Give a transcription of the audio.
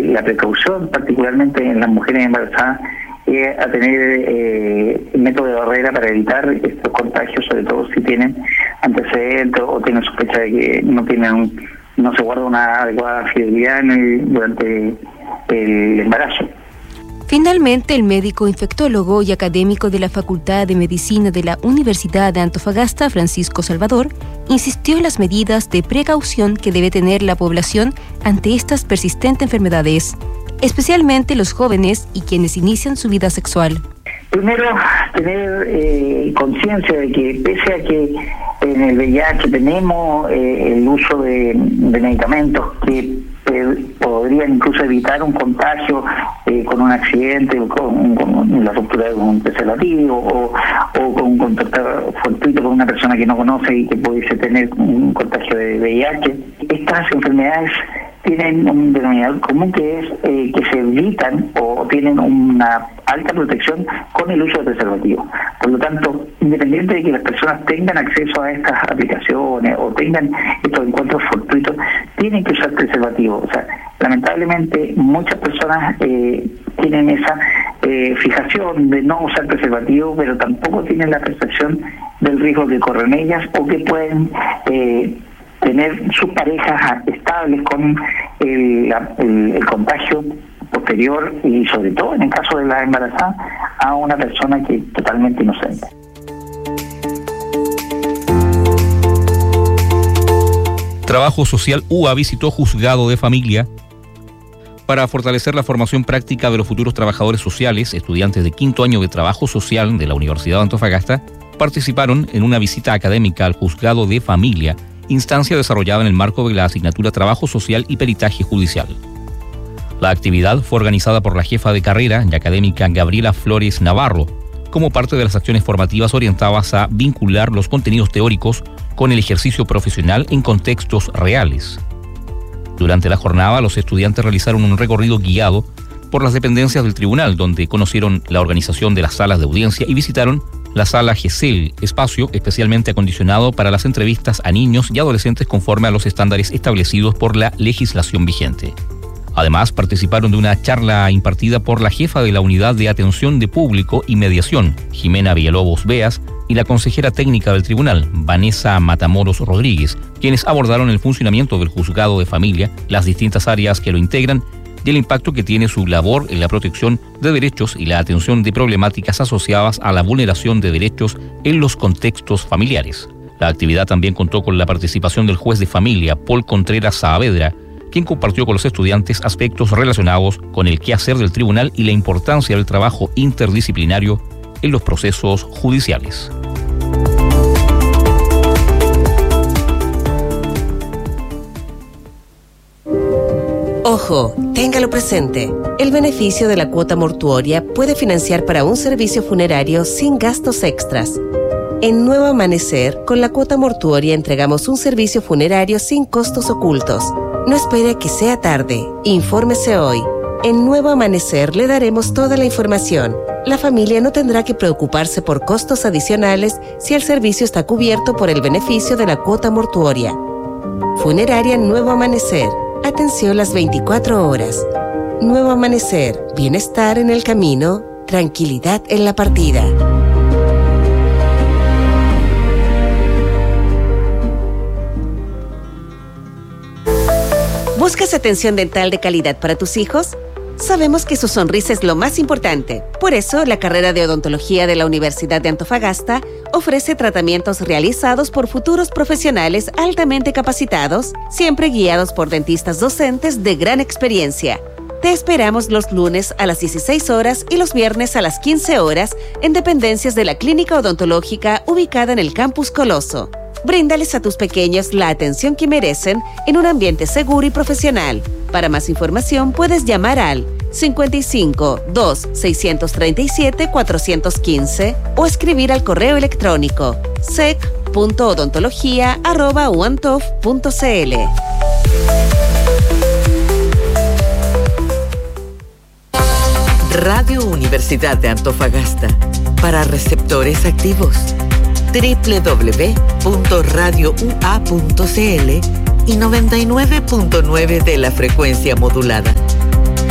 la precaución, particularmente en las mujeres embarazadas, a tener método de barrera para evitar estos contagios, sobre todo si tienen antecedentes o tienen sospecha de que no se guarda una adecuada fidelidad durante el embarazo. Finalmente, el médico infectólogo y académico de la Facultad de Medicina de la Universidad de Antofagasta, Francisco Salvador, insistió en las medidas de precaución que debe tener la población ante estas persistentes enfermedades, especialmente los jóvenes y quienes inician su vida sexual. Primero, tener conciencia de que pese a que en el VIH tenemos el uso de medicamentos que podrían incluso evitar un contagio con un accidente, con la ruptura de un preservativo o con un contacto fortuito con una persona que no conoce y que pudiese tener un contagio de VIH. Estas enfermedades tienen un denominador común que es que se evitan o tienen una alta protección con el uso de preservativos. Por lo tanto, independiente de que las personas tengan acceso a estas aplicaciones o tengan estos encuentros fortuitos, tienen que usar preservativos. O sea, lamentablemente muchas personas tienen esa fijación de no usar preservativo, pero tampoco tienen la percepción del riesgo que corren ellas o que pueden tener sus parejas estables con el contagio posterior y sobre todo en el caso de la embarazada a una persona que es totalmente inocente. Trabajo Social UA visitó Juzgado de Familia para fortalecer la formación práctica de los futuros trabajadores sociales. Estudiantes de quinto año de Trabajo Social de la Universidad de Antofagasta participaron en una visita académica al Juzgado de Familia, instancia desarrollada en el marco de la asignatura Trabajo Social y Peritaje Judicial. La actividad fue organizada por la jefa de carrera y académica Gabriela Flores Navarro, como parte de las acciones formativas orientadas a vincular los contenidos teóricos con el ejercicio profesional en contextos reales. Durante la jornada, los estudiantes realizaron un recorrido guiado por las dependencias del tribunal, donde conocieron la organización de las salas de audiencia y visitaron la sala GESEL, espacio especialmente acondicionado para las entrevistas a niños y adolescentes conforme a los estándares establecidos por la legislación vigente. Además, participaron de una charla impartida por la jefa de la Unidad de Atención de Público y Mediación, Jimena Villalobos Beas, y la consejera técnica del tribunal, Vanessa Matamoros Rodríguez, quienes abordaron el funcionamiento del Juzgado de Familia, las distintas áreas que lo integran y el impacto que tiene su labor en la protección de derechos y la atención de problemáticas asociadas a la vulneración de derechos en los contextos familiares. La actividad también contó con la participación del juez de familia, Paul Contreras Saavedra, quien compartió con los estudiantes aspectos relacionados con el quehacer del tribunal y la importancia del trabajo interdisciplinario en los procesos judiciales. Ojo, téngalo presente. El beneficio de la cuota mortuoria puede financiar para un servicio funerario sin gastos extras. En Nuevo Amanecer, con la cuota mortuoria entregamos un servicio funerario sin costos ocultos. No espere a que sea tarde. Infórmese hoy. En Nuevo Amanecer le daremos toda la información. La familia no tendrá que preocuparse por costos adicionales si el servicio está cubierto por el beneficio de la cuota mortuoria. Funeraria Nuevo Amanecer. Atención las 24 horas. Nuevo Amanecer. Bienestar en el camino. Tranquilidad en la partida. ¿Buscas atención dental de calidad para tus hijos? Sabemos que su sonrisa es lo más importante. Por eso, la carrera de odontología de la Universidad de Antofagasta ofrece tratamientos realizados por futuros profesionales altamente capacitados, siempre guiados por dentistas docentes de gran experiencia. Te esperamos los lunes a las 16 horas y los viernes a las 15 horas en dependencias de la Clínica Odontológica ubicada en el Campus Coloso. Bríndales a tus pequeños la atención que merecen en un ambiente seguro y profesional. Para más información puedes llamar al 55 2 637 415 o escribir al correo electrónico sec.odontología@uantof.cl. Radio Universidad de Antofagasta, para receptores activos. www.radioua.cl y 99.9 de la frecuencia modulada.